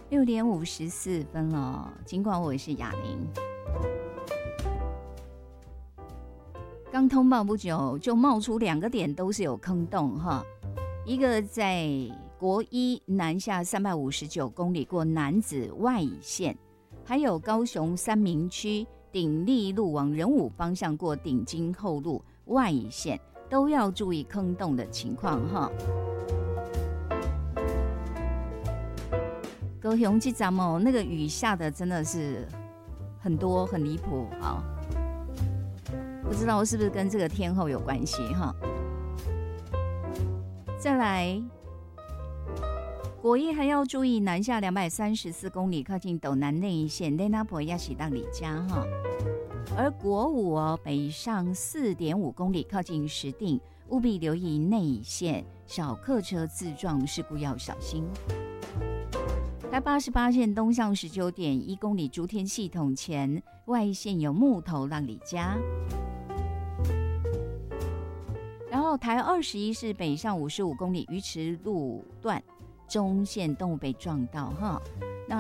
6:54了。尽管我是雅玲，刚通报不久就冒出2个点都是有坑洞哈，一个在国一南下359公里过楠梓外乙线，还有高雄三民区鼎立路往仁武方向过鼎金后路外乙线，都要注意坑洞的情况哈。高雄这站哦，那个雨下的真的是很多，很离谱啊！不知道是不是跟这个天候有关系哈？再来，国一还要注意南下234公里，靠近斗南内一线，内那婆要洗到里家哈。而国五哦，北上4.5公里，靠近石碇，务必留意内一线，小客车自撞事故要小心。台88线东向19.1公里，竹田系统前外线有木头让里家。然后台21是北上55公里，鱼池路段中线动物被撞到哈。